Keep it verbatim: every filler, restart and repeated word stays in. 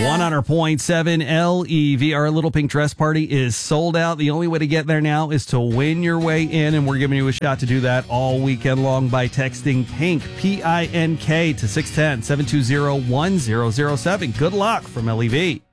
one hundred point seven L E V. Our Little Pink Dress Party is sold out. The only way to get there now is to win your way in, and we're giving you a shot to do that all weekend long by texting PINK, P I N K, to six one zero, seven two zero, one zero zero seven. Good luck from L E V.